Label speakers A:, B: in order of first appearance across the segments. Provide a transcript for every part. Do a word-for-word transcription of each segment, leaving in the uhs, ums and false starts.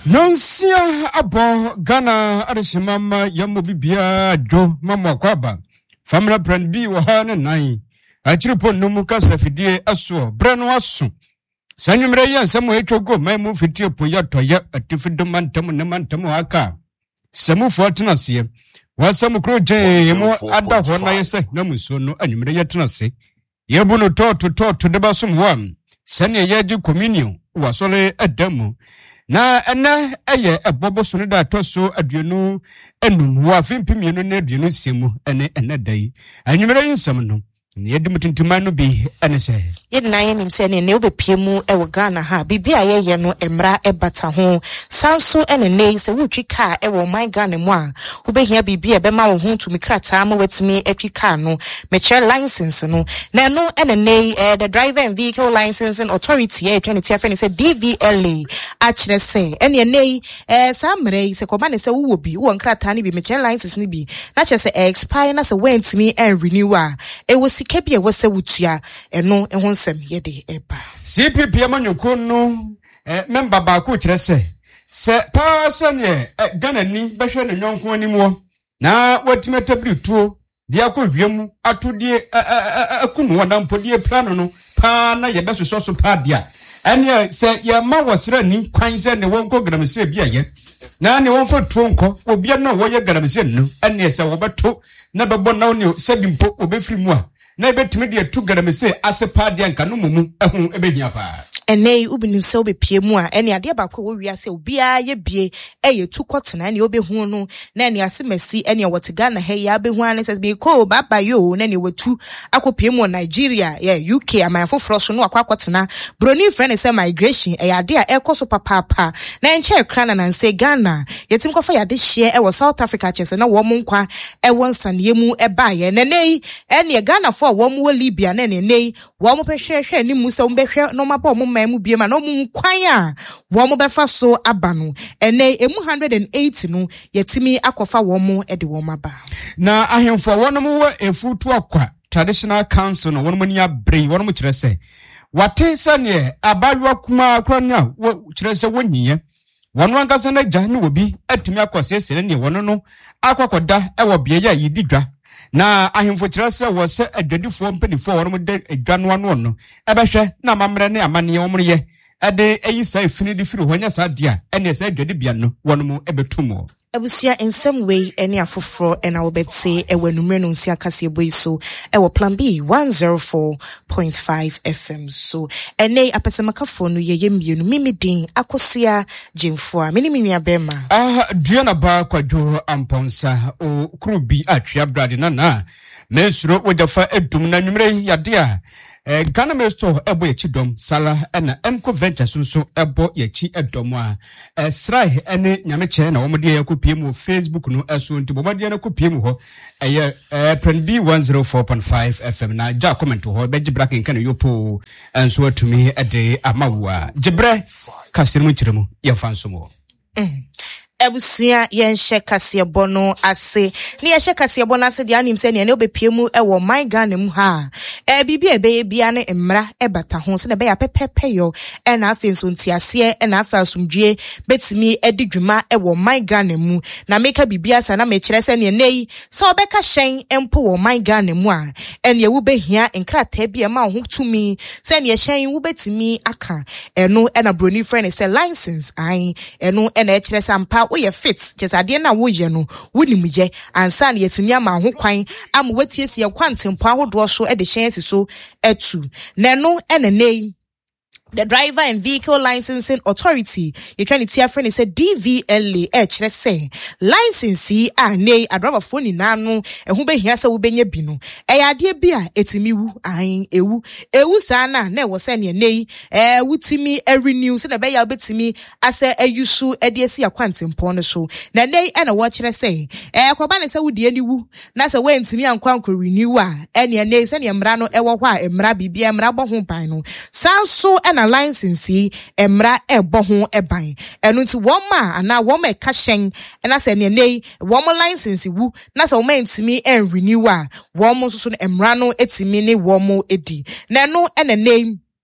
A: Nonsia abo Ghana Arishimama Yamu Bibia Jo Mama Kwaba Family Brand B Wahana Nai Achiripo Numuka Safidie Aso Brano Asu Sanyumreya Samu Etogo Memu Fitio Poya Toya Atifidoman Tamu Naman Tamu Haka Samu Fortunasia Wasamu Kroje Mo Ada Hona Yese Namusono Anyumreya Tunase Yabuno to to to to Debasum Wam Sanya Yaji Communion Wasole Adamu Na ena eye ebobo so ne da toso aduonu enum wa fimpimienu na aduonu siemu ene ene dai anwumere yinsam no ne yedi mutintima no bi ene se
B: yedi na yenim se ne ne obepiemu e wo Ghana ha bibia ye ye no emra ebata ho sanso ene ne se wutwi ka e wo man Ghana mu a wobehia bibia be ma wo ho tumi krata ma watimi atwi ka no meche license no na no ene ne the driver and vehicle licensing authority e twenty twenty say D V L A achire se ene ne eh samre se koma ne se wo bi wo krata ne bi meche license ne bi na che se expire na se wentimi and renew a e wo sika bi e wo se wutua eno e ho nsem yede eba
A: C P P amanyoko no eh member ba ko kire se se person ye Ghana ni behwe ne nyonko animwo na watime tabri tuo dia ko hwemu atodie akunu wona mpodie plano no pa na ye besoso so pa dia ene se ye ma wasra ni kwan se ne wonko gramse bia ye na ne wonfo tuo nko obia na wo ye gramse no ene se wo beto na bebo na oni se bimpo obefiri mu a na ebetime de atu gramse asepa dia nka no mumu ehun ebehia pa
B: ene ubinim se obepie mu a ene ade ba ko wo wiase obia ye bie eye tu kotena ene obehu no na ene asemasi ene wote Ghana he ya behu ane says be ko baba yo na ene watu akopie mu Nigeria yeah U K amanfo froso no akwa broni friend say migration e ade a ekoso papa pa na enche kra na nse Ghana yetim kofa ya de share e wo South Africa chese na wo nkwa e won sane mu e ba ye na nei ene Ghana for wo mu Libya na ene nei wo mu pehwehwe ni mu se wo behwe no mapa wo mu biema no mu kwan a wo mo befa so aba no ene emu one hundred eighty no yetimi akofa wo mo e de wo maba
A: na ahemfo wono mo efutu akwa traditional council no wono mo nia brei wono mo kire se wate sane abalwa kuma akwa na kire se wonyiye wono ankasa na gya ne obi atumi akosese ne wono no akwakoda e wo bia ya yididwa na ahemfo kire se wo se adwadifo mpanifo wono mo de adwano ano no ebehwe na mamre ne amane wo mo ye ade eyi sai fini di firi honya sa dia ene sa adwade bia no wono mo ebetumo
B: abusia in some way any afofro and I will bet say e wenumre no nsia kase boy so e wo plan B one oh four point five F M so ene apesemaka phone ye yemienu mimi din akosia jemfo a mini mimi abema
A: ah duana ba kwadwo amponsa o krubi atwa brade na na mesuro wodafa edum na nwumre yade a Eh, Ghana mesto ebo ye chidom sala ena emko venture sunso ebo ye chi edom a eh, srai ene nyameche na womde ye kopie mu Facebook no eso nti bomade na kopie mu ho eye eh, Plan B one oh four point five F M na ja comment ho beji black nka no yopo enso atumi ede amawa jibre kasirmu chiremu ye fansomo
B: mm. Ebusia yenhye kase bono ase ne yenhye kase bono ase de anim se ne ne obepiemu e wo my Ghana mu ha e bibia ebe bia ne emra e bata ho se ne be ya pepepe yo e na afi nso ntiase e na afi asumdue betimi edi dwuma e wo my Ghana mu na meka bibia sa na me kire se ne nei se obeka hyen empo wo my Ghana mu a e ne wo behia enkrata bia ma ho tumi se ne hyen wo betimi aka eno e na broni friend se license ai eno e na e kire sampa wo ye fit just ade na wo ye no wonim ye ansa na yetimi ama ho kwan am watiesie kwantempo ahodo so e de hyen so etu na no enenei the driver and vehicle licensing authority you can hear friend say D V L A H let's say license a nei adroba phone ni nanu ehun behia se wo benye bi no e ade bi a etimi wu an ewu ewu sa na na wo se ne nei eh wutimi e renew se na be ya betimi ase ayusu e de esi akwantempo no so na nei e na wo kire say eh koba ne se wo de ni wu na se we ntimi ankwanko renew a e ne nei se ne mra no e wo hɔ a mra bibia mra bɔ ho ban no sanso e na license emra ebo ho eban enu nti wo ma ana wo ma ka hyen na se ne nei wo mo license wu na se wo ma ntimi en renew a wo mo so so emra no etimi ne wo mo edi na no ene nei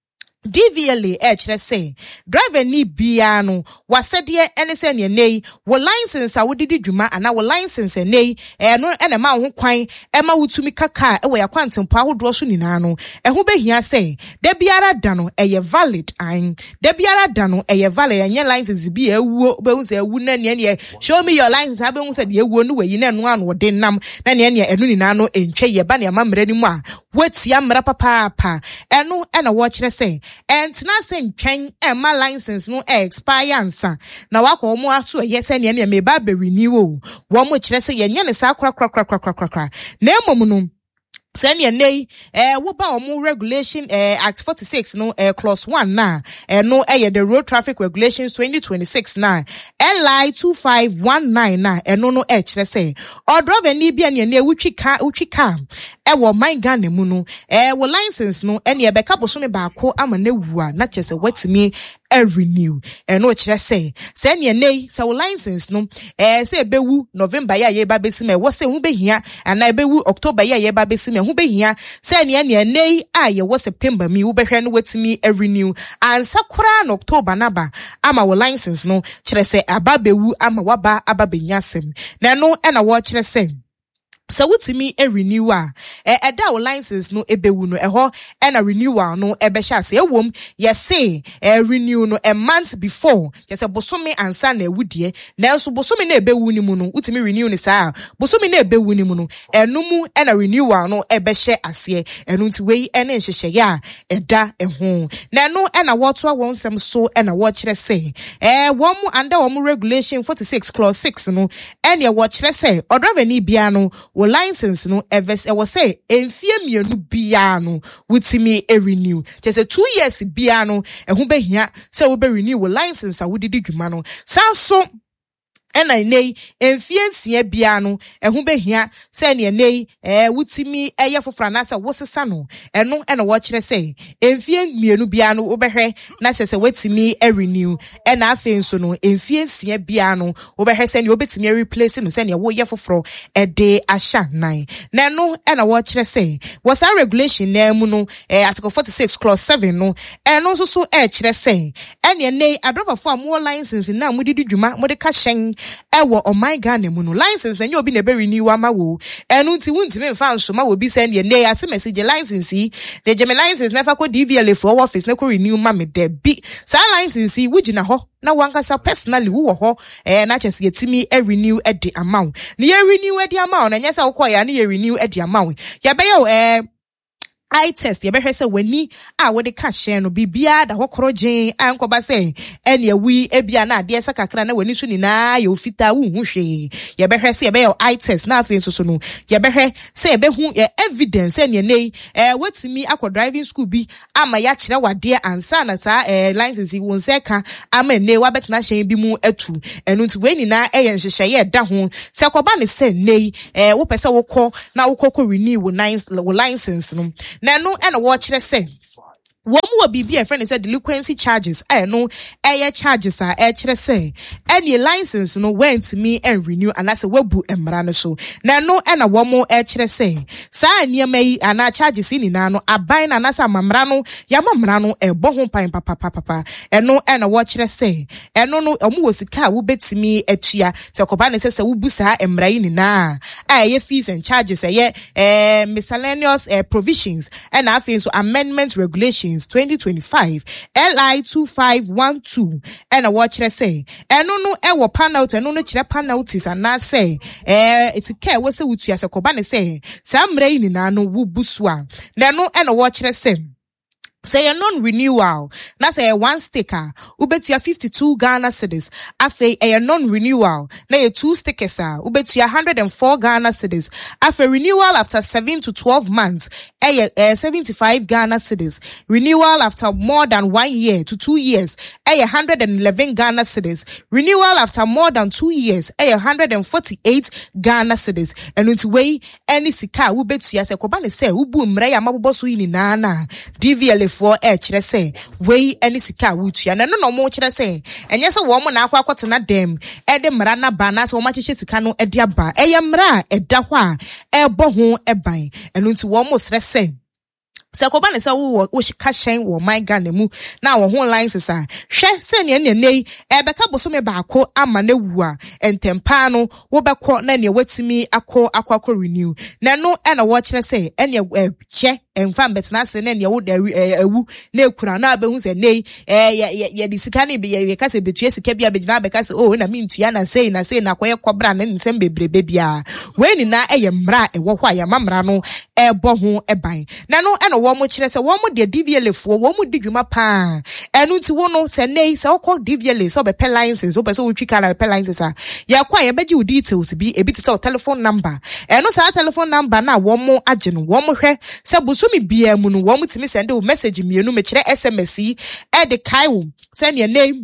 B: D V L A e chere say driver ni bia no wasede ene se ne nei wo license a wodidi dwuma ana wo license nei e no ene ma ho kwan e ma wutumi kaka e wo yakwantempo ahodo so nyina no e ho behia say da biara da no e ye valid an da biara da no e ye valid enye license bi ewuo be hu se ewu na ne ne show me your license ha be hu se de ewuo no wayi na no ano de nam na ne ne enu nyina no entwe ye ba ne ma mra ni mu a wetia mra papa pa eno ena wo chere say and na say twen e ma license no e expire ansa na wako mo aso ye se ne ne me ba be renew o wo mo chere say ye nya ne sa kra kra kra kra kra kra na emom no Send your nay, eh, what about more regulation, eh, Act forty-six, no, eh, clause one, na, eh, no, eh, the road traffic regulations twenty twenty-six, na, L I two five one nine, na, eh, no, no, H, let's say, or drive any be any near which car, which car, eh, well, my gun, muno, eh, well, license, no, any, a couple so me back, I'm a new one, not just a wet to me. Every new and what should I say? Send your nay, so license no, eh, say bewu November ya ye babesime, was say who be here, and I bewu October ya ye babesime, who be here, send your nay, I ye was September, me, who be here with me every new, and Sakura in October naba, I'm our license no, should I say, ababewu, I'm a waba, ababe yasem, na no, and I watch the same. So what's me a renewal? Eh, a da license no ebewu no eho and a renewal no ebesha say wom yes say a renew no a month before yes a bosome ansa na ewudie na so bosome na ebewu ni mu no utimi renew ni saa bosome na ebewu ni mu no enumu and a renewal no ebehye ase enu nti wei ene nhyehyeye a eda eho na no and a wato wonsem so and a watch say eh wom under wom regulation forty-six clause six no and ya watch say odriver ni bia no wo license no evers e was say enfie mienu bia no wutimi e renew just two years bia no e ho behia say wo be renew wo license a wodidi dwuma no sanso ena nei enfie nsia bia no ehun behia se ne nei eh wutimi eye fofra na se wosesa no eno ena wo kire se enfie mienu bia no obehwe na se se wetimi e renew ena afen so no enfie nsia bia no obehwe se ne obetimi replace no se ne wo ye fofro e de asha nine na no ena wo kire se was a regulation na mu no eh article forty-six clause seven no eno so so e kire se ene nei adrofa fo am license na mudidi dwuma mode ka hyen ewo o my Ghana mu no license na nye obi na be renew ama wo enu nti wuntimi mfa nso ma wo bi se ne ne ase message license yi de je me license na fa ko D V L A for office na ko renew ma me de bi sa license yi wugina ho na wankasa personally wo ho eh na chese yetimi e renew e de amount ne ye renew e de amount na nyesa wo ko ya ne ye renew e de amount ya be yo eh I test ye behwe se wani a wo de ka hye no bibia da hokrogen ankoba se ene awi ebia na ade esa kakra na wani so nyina ye ofita wo hu hwe ye behwe se ye be I test na afin so so no ye behwe se ye be hu ye evidence ene nei eh wetimi akọ driving school bi ama ya kire wade ansa na sa eh license won se ka ama nei wa betna hye bi mu atu enu nti we nyina eh ye nhyehyeye ye da ho se akoba ne se nei eh wo pese wo kọ na wo kọ renew wo license no na no and watch the same. One more B B a friend said delinquency charges. I know air charges are air say. Any license no went to me and renew and that's a webu and marana so. Now no and a one more air say. Sa near me and our charges in nano a buying and as a mamrano, yamamrano a bohom pine papa papa and no and a watch say. And no no a was a car who bet to me a chia. So Kobana says a wubusa and mrain na. Aye fees and charges a ye eh miscellaneous eh, provisions and I think so amendment regulations. twenty twenty-five L I two five one two and a watch say and no no e wo penalty no no kire penalties and na say eh it's care we say wutu ya sekobane say samre ni na no wubusua na no and a watch say say a non-renewal. That's a one sticker. Ubetia fifty-two Ghana cedis. Afe a non-renewal. Na a two stickers are. Ubetia one hundred four Ghana cedis. Afe renewal after seven to twelve months. A seventy-five Ghana cedis. Renewal after more than one year to two years. A one hundred eleven Ghana cedis. Renewal after more than two years. A one hundred forty-eight Ghana cedis. And it's way any sika ubetia se kobane se ubu mreya mabobosu ini nana. D V L A for eh kire say we any sika wutua na no no mo kire say enye se wo mo na akwa kwatena dem e de mra na ba na se wo ma kyekye sika no e de aba e ye mra e da ho a e bo ho e ban eno nti wo mo sre say se ko ba ne se wo wo ka hyen wo my Ghana mu na wo ho license a hwe se ne ne nei e be ka boso me baako ama na wu a entempa no wo be ko na ne watimi akọ akọ renew na no e na wo kire se e ne hwe emfa betna se ne ne wo da ewu na ekura na abehu se nei eh ye di sika ne be ye ka se betua sika bia be gina be ka se oh na mintua na sei na sei na koye kobra na nsem bebrebe bia we ni na eye mra e wo hwa ya mamra no e bo ho e ban na no e no wo mo kire se wo mo de D V L fo wo mo di dwuma pa enu ti wo no se nei se wo ko D V L so be pay license wo be so wo twika na pay license a ya kwa ye beji wo details bi e bi ti se telephone number enu sa telephone number na wo mo age no wo mo hwe se busu mi bia mu no wo mo timi send wo message mienu me kire S M S e de kai wo send your name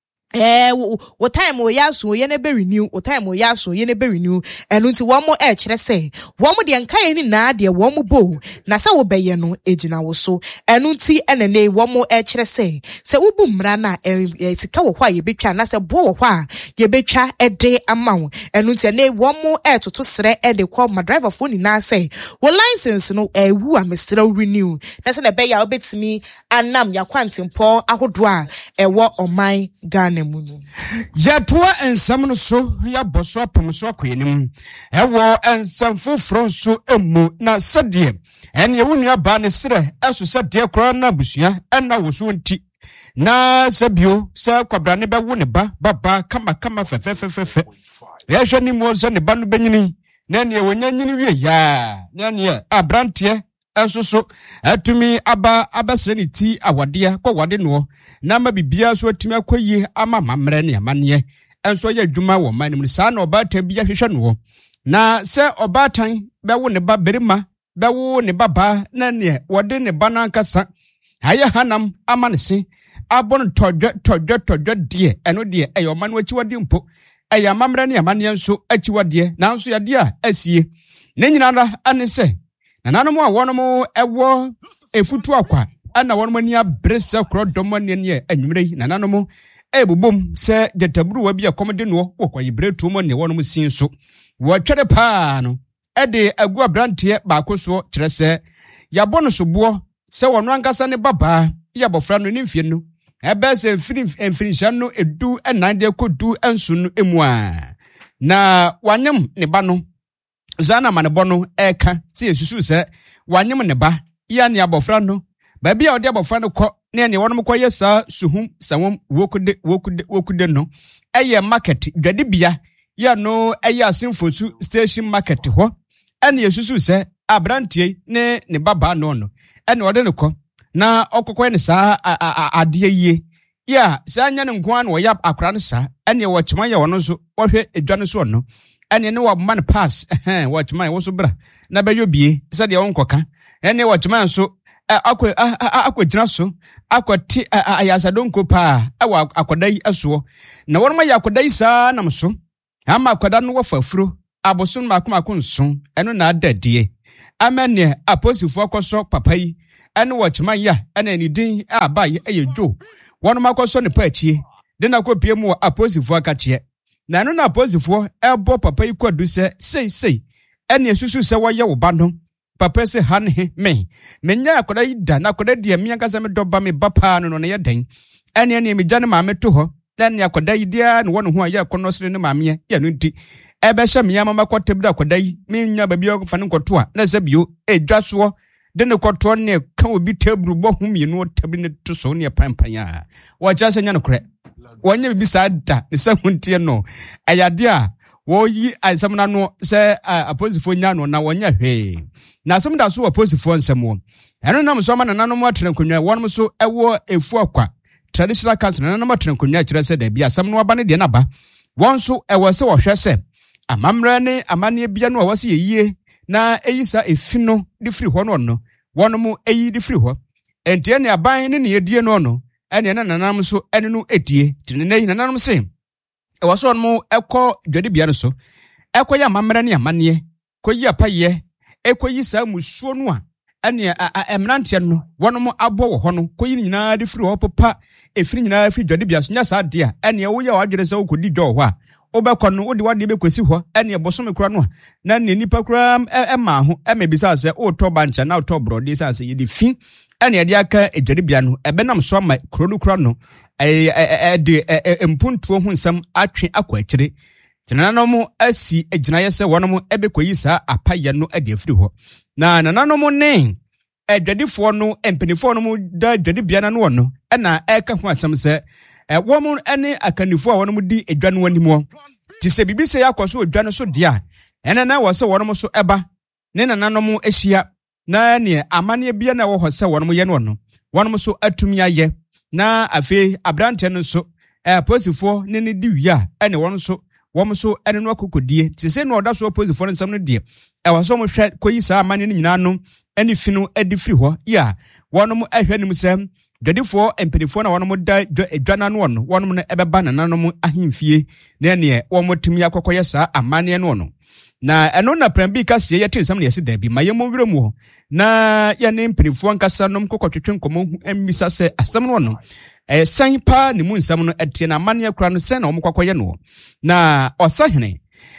B: eh wo time wo ya so ye na be renew wo time wo ya so ye na be renew enu nti wo mo e kire se wo mo de nka ye ni na de wo mo bo na se wo be ye no ejina wo so enu nti enene wo mo e kire se se wo bu mra na e sika wo hwa ye betwa na se bo wo hwa ye betwa e de ama wo enu nti ene wo mo e toto sere e de call my driver phone ni na se wo license no e wu a mesere renew na se na be ya obetimi anam ya kwantempo ahodo a e wo oman Ghana
A: ya toa ensam no so ya boso apem so akwenim ewo ensam foforo so emu na sede ene wunua ba ne sere eso sede kora na busua ena wo so nti na sabio sa kwabra ne be wo ne ba baba kama kama fefefefefe ya hwe ni mo so ne ba no benyini na ne wonyanyini wie ya na ne abrante enso so atumi aba abasre ne ti awade kwa wade no na ma bibia so atumi akoyi ama mamre ne amane enso ya adwuma wo man mu sa na obata bia hwehwe no na se obatan bewo ne ba berima bewo ne baba na ne wode ne ba na nkasa haya hanam ama ne se abon todwe todwe todwe de eno de eyo man wachi wade mpo eya mamre ne amane enso achi wade na enso ya de a asie ne nyina na ane se na nanomo a wonomo ewo efutu akwa ana wonomo ni abrese krodom ne ne anwumre na nanomo ebubom se jetaburu wa bia komode no wokwaye bretu mo ne wonomo sin so wo twere pa no ede agu abrante baako so kire se yabo no sobo se wono ankasa ne baba yabofra no ne mfie no ebe se mfiri mfirisha no edu enan de kodu ensu no emu a na wanyem ne ba no zana manebono eka ti esusu se wanyem ne ba ya ne abofra no ba bia odi abofra no ko ne ne wonom ko yesa suhum sawom wokude wokude wokude no eye market dwade bia ya no eye asimfosu station market ho ene esusu se abrantie ne ne baba no no ene ode ne ko na okokọ ne sa ade yie ya sa anya ne nko an wo ya akra ne sa ene wo chima ya wono so wo hwe edwa ne so no ene ne wo man pass eh wo chima wo so bra na be yobie se de wonkoka ene wo chima so akwa akwa gina so akwati ayasadonko pa awa akwadai aso na wonma ya akwadai sa nam so ama akwada no wofafuro abosun makoma konso eno na adadie amane aposifu akoso papai eno wo chima ya ene ni din aba ye eyejo wonma akoso ne paachie de na kopie mu aposifu akachie na no na aposifu ebo papai kwadu se sei sei ene esusu se wo ye wo ba no papa se hanhe me menya akoda ida na akoda dia mi anka se me doba me bapa no no ne yeden ene ene me gane ma me to ho ene akoda idia no wono ho aye kono sere ne ma me ye no nti ebe hye me amama kwotebda akoda yi me nya ba bia fa ne koto a na se bio edwaso de ne koto ne ka obi tebru bo hu me no tabi ne to so ne pampanya wo ja se nya no kre wonya bi sa da ne se huntie no ayade a wo yi aisamna no se aposifo nya no na wonya hwe na asem da so aposifo nsemo eno nam so ma nananom atren konwa wonm so ewo efu akwa traditional council nananom atren konwa kire se da bia asem no aba ne de na ba won so ewo se wo hwe se amamra ne amane bia no wo se yie na eyisa efino de free ho no no wonm eyi de free ho entie ne aban ne ne yedie no no ene na nanam so ene no edie tinene nananom se ewo so no ekọ dwade bia no so ekọ ya amamra ne amane koyi apaye ekoyi sa musuo no a ene emrantie no wonom abo wo ho no koyi nyina de firi ho popa efiri nyina fi dwade bia so nya sa de a ene wo ya wadwere se wo kodi dwo ho a obekɔ no wode wade bekwesi hɔ ɛne ɛbɔsome kura no na ne nipa kura ɛma ho ɛma bisa sɛ wotɔ bancha na wotɔ brɔde sa sɛ yɛde fi ɛne yɛde aka edwadibia no ɛbɛnam so ama kuro no kura no ɛde mpuntuo ho nsɛm atwe akɔ akyire tenananom asi agyinaeɛ sɛ wɔnom ɛbɛkɔyi saa apayɛ no ɛde afiri hɔ na nananom ne ɛdwadifoɔ no mpanifoɔ no mu da dwadibia no wɔ no ɛna ɛka ho asɛm sɛ wɔn ne akannifoɔ a wɔn di edwa no anim wɔ te sɛ bibi sɛ yakɔ so edwa no so dia ɛna na wɔ sɛ wɔn so ɛba ne nananom ahyia na ne amane bia na wɔ hɔ sɛ wɔn yɛ no no wɔn so atumi ayɛ na afei abrante no so ɛposifoɔ ne ne di wia ɛne wɔn so wɔn so ɛne no akokodie te sɛ no ɔda so posifoɔ no nsɛm no die ɛwɔ so mo hwɛ koyi saa amane no nyinaa no ɛne fi no adi firi hɔ ya wɔn mo ɛhwɛ nim sɛ dwadifoɔ mpanifoɔ na wɔn mo da edwana no no wɔn mo no ɛbɛba nananom ahemfie na ne wɔn tumi akɔkɔyɛ saa amane no no na ɛno na pran bi kaseɛ yɛte nsɛm na yɛse da bi ma yɛmɔ werɛ mu hɔ na yɛne mpanifoɔ nkasa nom kokɔtwetwe nkɔmɔ mmisa sɛ asɛm no no ɛyɛ san pa ne mu nsɛm no ɛte na amane akora no sɛ na wɔn kɔkɔyɛ no na ɔsahene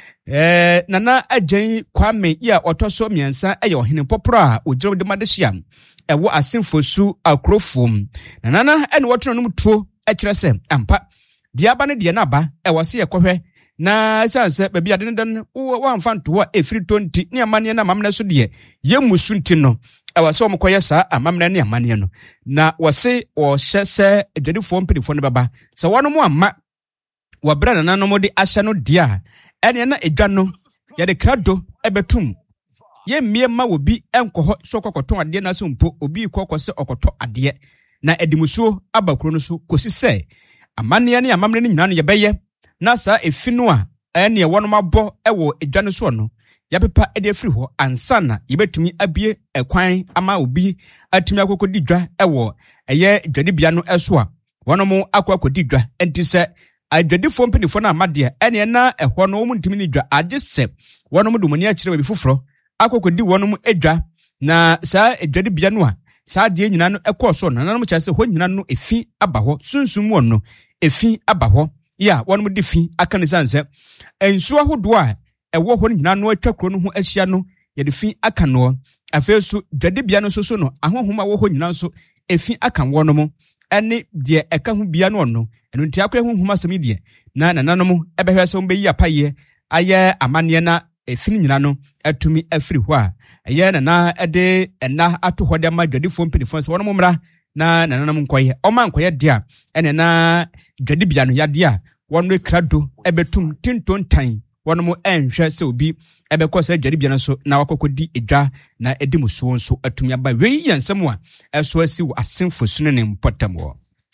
A: eh nana agyen kwame ya ɔtɔ so mmiɛnsa ɛyɛ ɔhene poporo a ogyere de madehia ɛwɔ asemfosu akrofom na nana ɛne wɔtɔno no mutuo ɛkyerɛ sɛ ampa diaba ne de na aba ɛwɔ se yɛkɔhwɛ na sanse baabi ade ne dan wo amfa ntoɔ efiri twenty ne amane na amamna so de yɛmusu nti no ɛwɔ se wɔmkɔyɛ saa amamna ne amane no na wɔse wɔhyɛ sɛ adwadifoɔ mpanifoɔ no baba sɛ wɔno mu amma wɔbra nananom de ahyɛ no dia ɛne na edwa no yɛde krado ɛbɛtum ye mmie ma obi enkoho so kokɔtɔ ade na so mpo obi kokɔ sɛ ɔkɔtɔ ade na edimusuo abakuro no so kosi sɛ amane ne amamre ne nyina no yɛbɛyɛ na saa efi no a ɛne ɛwɔnom abɔ ɛwɔ edwa no so no yɛpepa ɛde afiri hɔ ansa na yɛbɛtumi abie ɛkwan ama obi atumi akɔkɔdi dwa ɛwɔ ɛyɛ dwadibia no ɛso a wɔnom akɔ akɔdi dwa enti sɛ adwadifo mpinifo na amade ɛne na ɛhɔ no wɔn ntimi ni dwa ade sɛ wɔnom de moni akyerɛ bi foforɔ akɔkɔdi wɔnom edwa na saa edwadibia no a saa de nyina no ɛkɔ so na nanom kyerɛ sɛ hɔ nyina no efi aba hɔ sunsum wɔ no efi aba hɔ ya wɔnom de fi aka ne sanse ensu ahodoɔ a ɛwɔ hɔ nyina no atwa kuro no ho ahyia no yɛde fi aka no afei so dwadibia no so so no ahohoma wɔ hɔ nyina so efi aka wɔnom ɛne de ɛka ho bia no no ɛno ntia akɔ ho homa sɛm die na nananom ɛbɛhwɛ sɛ wɔn bɛyi apaye ayɛ amane na efini nyina no atumi afiri hɔ a ɛyɛ nana ɛde ɛna ato hɔ de ma dwadifo mpinifo sɛ wɔn mmra na nananam nkɔyɛ ɔma nkɔyɛ de a ɛne na dwadibia no yade a wɔn no krado ɛbɛtum tintontan wɔn mo ɛnhwɛ sɛ obi ɛbɛkɔ sɛ dwadibia no so na wakɔkɔdi edwa na edi musuo nso atumi aba wei yɛ nsɛm a ɛso asi wɔ asemfo sunu ne mpɔtam wɔ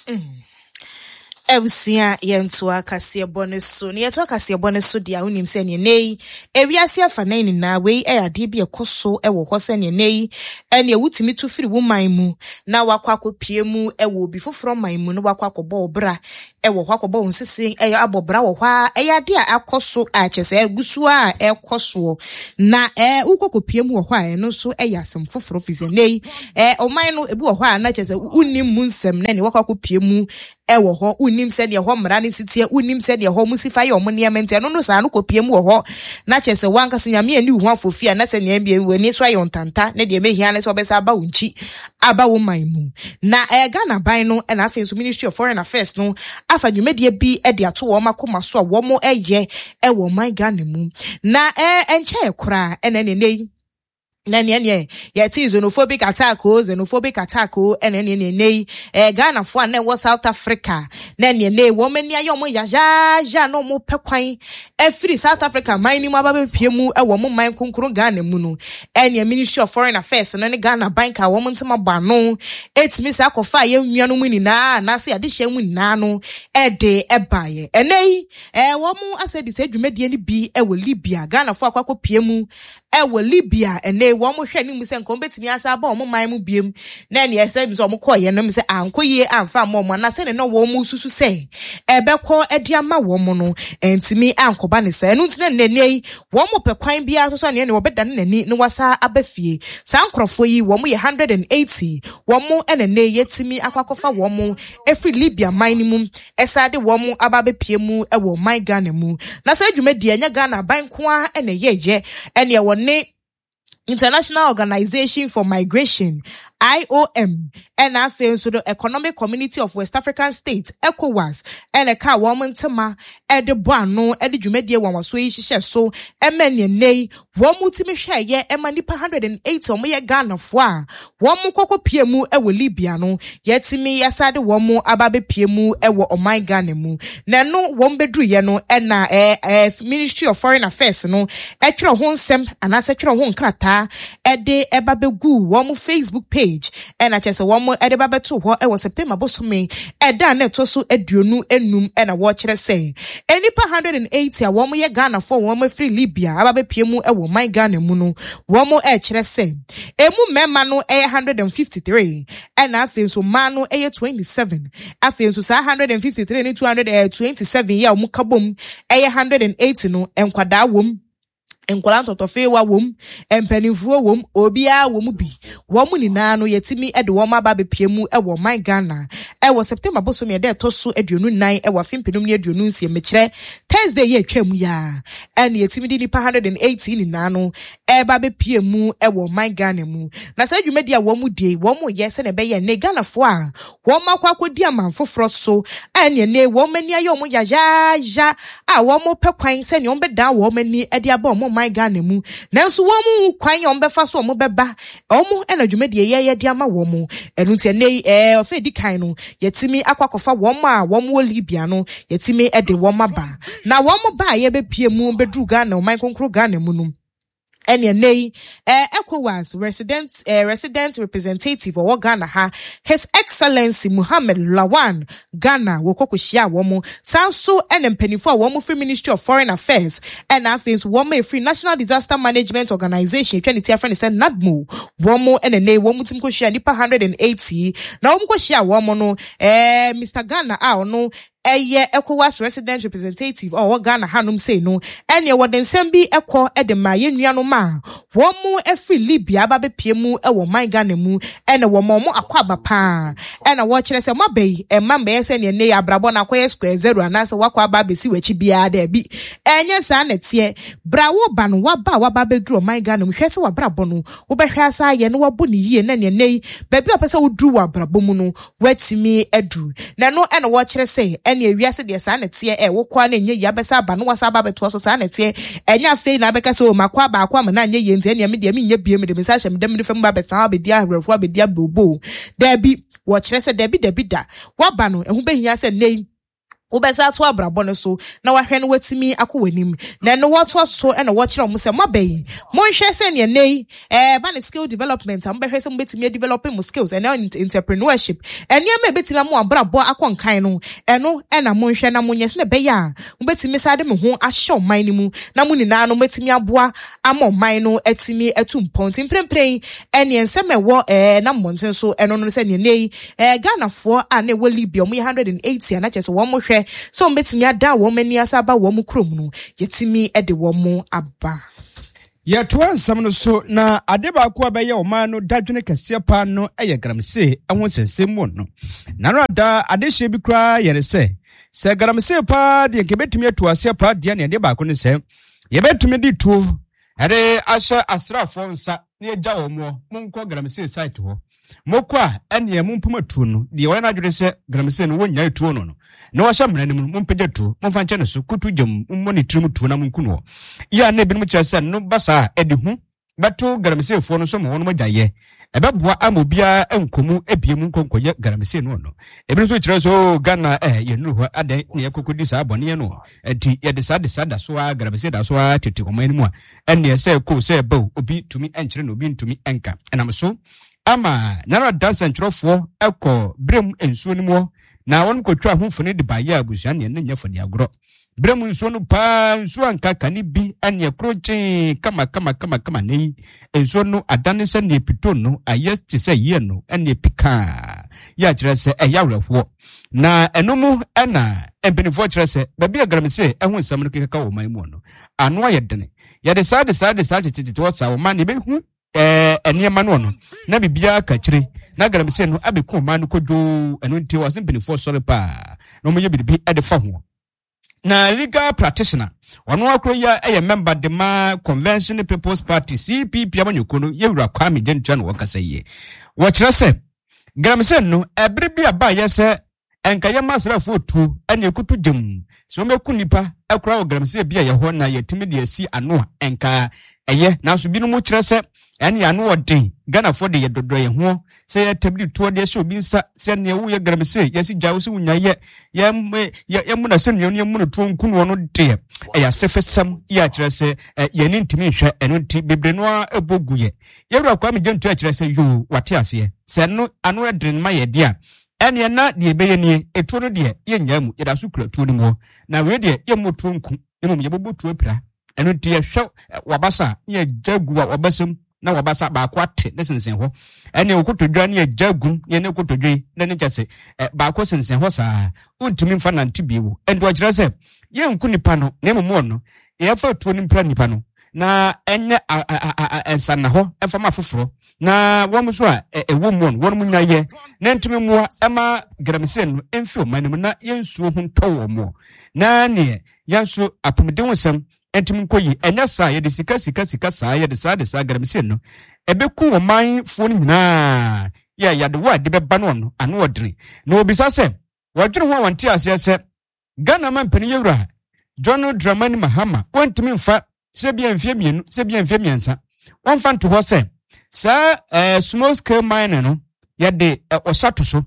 B: Ebusia yentua kasie bone so ne yeto kasie bone so dia unim se ne nei ewiase afa nan ni na wei e ade bi ekoso e wo hɔ se ne nei ene ewutimi tu firi wo man mu na wakwa akopie mu e wo bi foforo man mu no wakwa akobɔ obra e wo hɔ akobɔ onsisi e abobra wo hɔ e ade a akoso a kyese agusu a ekoso na e ukokopie mu wo hɔ a eno so e yasem foforo fise nei e oman no ebi wo hɔ a na kyese unim mu nsem na ne wakwa akopie mu e wo hɔ unim sɛ ne ho mmara ne sitie unim sɛ ne ho musifa yɛ ɔmo nneɛma nti no no saa no kopie mu wɔ hɔ na kyɛ sɛ wankasa nyame ani hu afofia na sɛ ne bia wani so ayɛ ntanta ne de mehia ne sɛ obɛsa aba wo nchi aba wo man mu na ɛga na ban no na afei so Ministry of Foreign Affairs no afa dwumadie bi e de ato wɔ makoma so a wɔ mo ɛyɛ ɛwɔ man Ghana mu na ɛ ɛnkyɛ kora ɛna ne nei na ne ne yɛti xenophobic attack o xenophobic attack o ene ne ne ne eh Ghana fo na wɔ South Africa na ne ne wo mani ayo mo ya ja ja no mo pekwan afiri South Africa man ni mo aba pie mu e wo mo man konkro Ghana mu no ene Ministry of Foreign Affairs no ne Ghana bank a wo mo ntema ba no etimi sa akɔfa ye nwia no mu ni na na se ade hye mu ni na no e de e bae ene eh wo mo asedi se dwumadie ni bi e wo Libya Ghana fo akɔ pie mu e wo Libya ene ne wo mo hwe ni mu se nko betimi asa ba omo man mu biem na ne ese mi so omo ko ye no mi se anko ye amfa mo mo na se ne no wo mu susu se ebekọ edi ama wo mo no entimi ankoba ne se enu ntine ne ne wo mo pe kwan bia so so ne ne wo beda ne ni ne wasa abafie sa nkrofo yi wo mo ye one hundred eighty wo mo ene ne yetimi akwakofa wo mo efri Libya mine mu esade wo mo ababepie mu e wo my Ghana mu na sa dwumadi anya Ghana ban ko a ene yeje ene wo ne International Organization for Migration I O M and afen so the Economic Community of West African States ECOWAS and a ka woman tema e de boano e de dwumadi wan waso yi hihye so e mane nei wo mutimi hwe ye e manipa one hundred eighty omo ye Ghana fo a wo mo kokopie mu e wo Libya no yetimi yasade wo mo ababe pie mu e wo oman Ghana mu na no wo mbedru ye no e na eh Ministry of Foreign Affairs no e twere ho nsem anase twere ho nkrata ede ebabegu wo mo Facebook page and I just a one more edeba to what I was September bosome eda na to so aduonu enum e na wo kire say enipa one hundred eighty a wo mo ye Ghana for wo mo free Libya ababe pie mu e wo my Ghana mu no wo mo e kire say emu mema no e one hundred fifty-three and afen so man no e twenty-seven afen so one hundred fifty-three ni two hundred twenty-seven ya mo kabom e one hundred eighty no enkwada wom enkola ntotofe wa wom empanimfuo wom obia wom bi wom nyina no yetimi ede wom aba bepie mu e wo my Ghana e wo September bosom ye de to so aduonu nine e wa fimpinum ne aduonu nsie mekire Thursday ye twam ya ene yetimi di nipa one hundred eighty nyina no e ba bepie mu e wo my Ghana mu na sa dwumadi a wom die wom ye se ne be ye ne Ghana fo a wom akwakodi amanfoforo so ene ne wom ani ayo mo ya ya ya a wom pekwan se ne wom be da wom ani ade aba mo my Ghana mu nanso wo mu kwan yom befa so mo beba omo ena dwumadi ye ye de ama wo mo enu ntia nei eh ofe di kan no yetimi akwakofa wo mo a wo mo Libya no yetimi e de wo maba na wo mo ba ye be pie mu bedru Ghana o my konkro Ghana mu no ene nei eh ECOWAS resident eh, resident representative of Ghana ha His Excellency Muhammad Lawan Ghana wokokoshia wo mo sanso ene mpanifo wo mo free Ministry of Foreign Affairs and afins wo mo free National Disaster Management Organization twenty friend say NADMO wo mo ene nei wo mo timkoshia nipa one hundred eighty na wo mo koshia wo mo no eh Mister Ghana a no eye ECOWAS resident representative or Ghana hanum say no ene wo den sembi ekọ edema yenua no ma wo mu efri Libya ba bepie mu e wo my Ghana mu ene wo mo akwaba pa ene wo kire se mabei e mamba se ne ne abrabo na koye square zero anase wakwa ba besi wachi bia da bi enye sa na tie brawo ba no waba waba bedru my Ghana mu hwese wabrabo no wo behwe asa ye no wabo ne yie na ne nei ba bi opese wo dru wabrabo mu no watimi adru na no ene wo kire se ene ewiase de sa na tie e wo kwa na enye ya besa ba no wasa ba beto so sa na tie enya fe na beka so makwa ba akwa na anye ye ntie ene me de me nya biem de me sa hyem de me fam ba besa ba dia ahwerefo ba dia bobo da bi wo kire se da bi da bi da waba no ehu behia se nei ubesa to abrabo no so na wahwe no watimi akowanim na no wato so e na wo kire mo se mabei mo hwe se ne nei eh ba ne skill development am behwe se mo betimi developing mo skills and entrepreneurship ene ma betimi mo abrabo akonkan no eno e na mo hwe na mo nyese ne be ya mo betimi sade me ho ahye oman ni mu na mo nina no betimi aboa ama oman no atimi atum pontin prempren ene ensem ewo eh na monten so eno no se ne nei eh Ghana fo a na wo Libya mo one hundred eighty na chese wo mo hwe so mbetimi ada wo mani asaba wo mu krom no yetimi ede wo mu aba
A: ya twansam no so na ade ba ko abaye o man no dadwene kase pa no eye gramse ehon sensem mo no na no ada ade hye bi kra yere se se gramse pa de nke betimi atuase pa de ne ade ba ko ne se ye betimi di tu ade asha asrafo nsa ne agya wo mo monko gramse site ho mokwa ene mumpuma tu no de wo na adwene se gramse no wonya tu no no na washa mrani mu mpege tu mfa nche no so kutu gem monitor mu tu na munku no ya na ebinum kyerese no basa edi hu beto garamsefo no so mo no magyaye ebeboa amobia enkomu ebiemu nkonkoye garamse no no ebinum so kyerese so Ghana eh ye nu ho adan ne yakokodi sa abone no enti ye de sa de sa da so a garamse da so a tete komani mu a enne se ko se ba obi tumi enkyere no obi ntumi enka enam so ama nara dansa ntrofo ekọ brem ensuo ni mu na won ko twa ho fune de baye abusuan ne nya fone agro bremu nsuo no pa nsuo anka kani bi ane kroche kama kama kama kama nei nsuo no adane se ne pito no aye ti se ye no ane pika ya kire se eyawreho na enomu ana empinifo kire se babi agramse ehu nsam no keka wo man mu no ano aye dene ya de sa de sa de sa tititi wo sa wo man ne be hu eh eniema no no na bibia ka kire na agramse no abeku man no kodwo eno nti wo simpinifo sore pa no mo ye bibi e de fa ho na legal practitioner ono akro ya eye member de ma Convention People's Party C P P amanyokono yewura Kwame Gyentua no wakasa ye wo kire se gramse no ebre bia ba yese enka ye masrafo tu ene kutu gem so meku nipa akra wo gramse bia ye ho na yetimi de asi ano enka eye na so binu mu kire se ene ano odin Ghana for de ye dodo ye ho se ye tabli to de so bi nsa se ne wo ye gramse ye si jawo se wunya ye ye ye mu na se ne ne mu no to nkunu no de e ya sefesam ya kire se ye ne ntimi hwe eno nti bebre no a ebogu ye ye wura Kwame Gyentua kire se yo wate ase se no ano edren ma ye dia ene na de be ye nie etuo no de ye nya mu ye da so kura tuo ni mu na we de ye mu to nku emu ye bobo tuo pira eno nti ye hwe wabasa ye jagu wa wabasam na wabasa ba kwate ne sensen ho ene okotodwa ne agagum ye ne okotodwe ne ne kese ba ko sensen ho saa untimi mfa na nti biwo endo akire se ye nku nipa no ne momo no ye fa tuo ni mpra nipa no na enye ensa na ho efa ma foforo na wom so a ewo mo no won munya ye ne ntimi mo ema gramsen no emfi o manim na ye nsuo ho ntowo mo na ne yanso apomden wosam entim koyi enya sa ye de sika sika sika sa ye de sa de sa gramse no ebeku wo man fo ni nyina ya ya de wa de beba no no ano odene na obisa se wadwene ho wanti ase se Ghana man pani yewura John Dramani Mahama wontimi mfa se bia mfie mienu se bia mfie miensa won fa nto ho se sa eh, small scale mine no ya de eh, osato so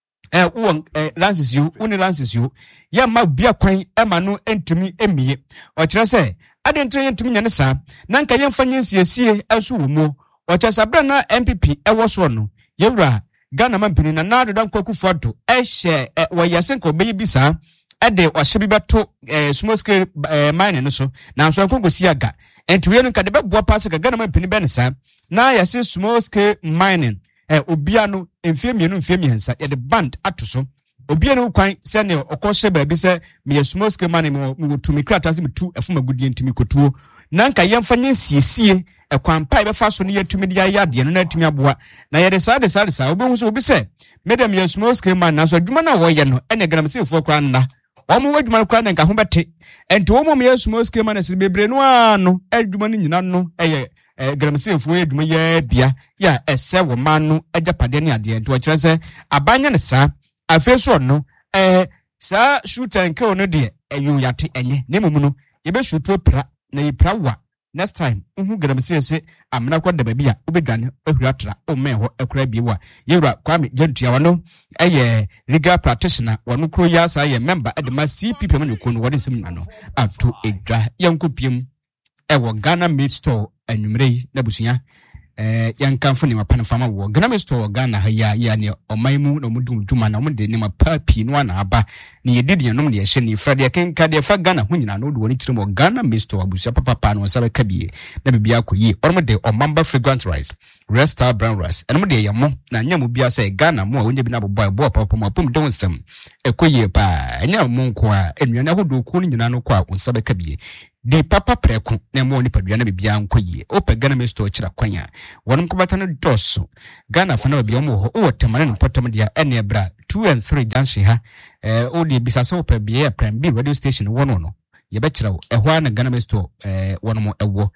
A: eh won eh, lances you uni lances you ya ma bia kwan ema no entumi emie o kire se adentre entumi nyane sa na nka yemfa nyensiesie aso wo mu o kire sabra na M P P ewo so no yewura Ghana mampini na nado dan kwaku foto ehye wo yasenko beyi bisa ade o hye bibeto eh, small scale eh, mine no so na so kongosi aga entwe no nka de beboa pass ga Ghana mampini be ne sa na yase small scale mining eh obia no emfie mienu emfie miensa ye de band atoso obia no kwan se ne okoshe ba bi se me small scale money mo tumi krata se metu efuma gudie ntimi kotuo na nka yemfa nyensiesie ekwan pa be fa so ne yatumi dia yade no na atumi aboa na ye de sa de sa de sa obehu so obi se medam ye small scale man na so adwuma na wo ye no ene gramsefo kwa nna omo wadwuma kwa na nka ho bete enti wo mo ye small scale man se bebre no ano adwuma no nyina no eye eh gramsefo ye adwuma ye bia ya ese wo man no agapade ne ade enti wo kire se abanya ne sa afeso no eh sa shooter nke ono de eyu yate enye ne mumu no ye be shooter pra na yipra wa next time uhu gramsese amna kwa da babia obedwane ahuratra o meho ekura biwa yewura Kwame Gyentua wano eye legal practitioner wano kro ya sa ye member edema C P P maniko no wode sim nano ato edwa yankopiem ewo Ghana Meat Store anwumrei na busunya eh yankamfo ne mapana fama wo Ghana Meat Store Ghana ha ya ya ne omaimu na mudum duma na mudde ne mapapi no na aba ne yedidi anom ne yehye ne frade kenka de fa Ghana ho nyina no do woni kiremo Ghana Meat Store abusia papa pa no sabe kabie na bibia akoyi ormo de omamba fragrant rice resta brown rice enom de yamo na nyamo bia say Ghana mo a wonye bi na bobo bobo papa mo pom de wonsam ekoyi pa enya mo nko a enwene ahodo ku nyina no kwa wonsabe kabie di papa preko na mo ni padua na bibia nkoyi opa Ghana Meat Store kira kwanya wonum ko bata no doso Ghana fa na bibia mo ho o temane no potom dia ene bra two and three junction ha eh o di bisasa opa bia prime B radio station wono no ye be kira ehwa na Ghana Meat Store eh wono mo ewo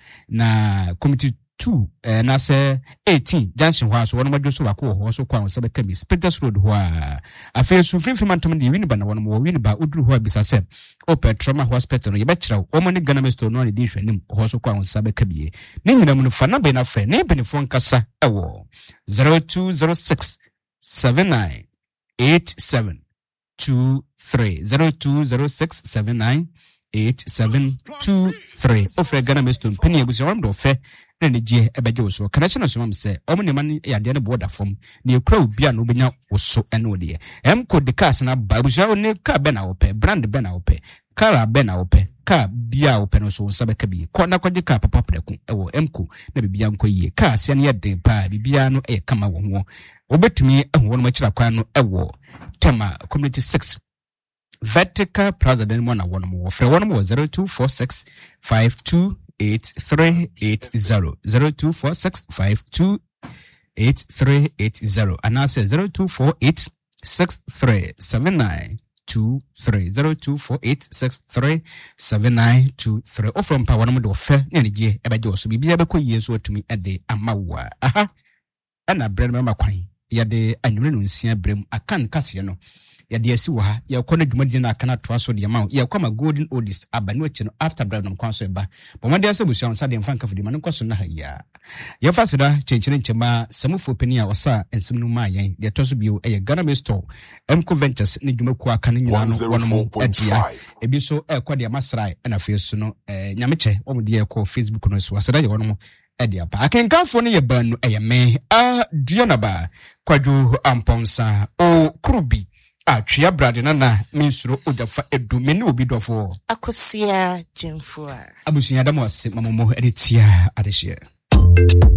A: na committee two eh na se eighteen junction ho so wono mo doso bako ho so kwa sabe kabi Spinters Road ho a afesu free free mantom de wini ba na wono mo wini ba oduru ho bisasa opa trauma hospital no ye be kira o mo ni Ghana Meat Store no ni di hwanim ho so kwa sabe kabi ni nyina mu no fa na be na fe ne benefo nkasa ewo zero two zero six seven nine eight seven two three zero two zero six seven nine eight seven two three offer Ghana Meat Store penny abusi wamdo fe na ne gye ebeje wo so kana cheno so mam se omo ne man ya de ne border form ne ekura obi a no benya wo so ene wo de em ko de cars na ba busha ne car be na wo pe brand be na wo pe car be na wo pe car bia wo pe no so nsa be ka bi ko na kwaje car papa preku ewo emko na bibia nko yie car sia ne yeden pa bibia no e kama wo ho obetumi ehwo no makira kwan no ewo tema community six vertical plaza den mo na wo no mo fe wo no mo zero two four six five two eight three eight zero zero two four six five two eight three eight zero and I say zero two four eight six three seven nine two three zero two four eight six three seven nine two three or from power no do fe ne je e ba je so bibia be ko yesu atumi ede amawa aha ana brand mama kwan ya de anwure no nsia brem akan kase no ya de asi wa ya ko na dwumadi na aka na to aso de ma ya ko ma golden oldies abani ochi no after brand no kwan so ba bo ma de ase busu on sa de mfa nka fudi ma no kwaso na ha ya ya fasida chenchene nchema samufo pani a osa ensem no ma yen de to so bio e Ghana Based Store Emco Ventures ne dwumaku aka no nyina no wono adia ebi so e kwa de masrai na fe so no eh nyameche wo de e ko Facebook no so asada ye wono edia pa akenkanfo ne ye banu eye me a duanaba kwadwo amponsa o kurubi atwea brade na na minsuro odafa edu meni obi dofo
B: akosia jemfua
A: abusunya damo ase mamomo editia adehye